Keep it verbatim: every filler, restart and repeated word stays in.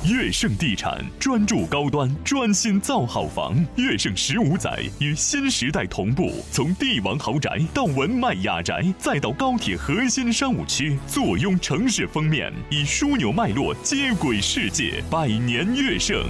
悦盛地产专注高端，专心造好房。悦盛十五载与新时代同步，从帝王豪宅到文迈雅宅，再到高铁核心商务区，坐拥城市封面，以枢纽脉络接轨世界。百年悦盛，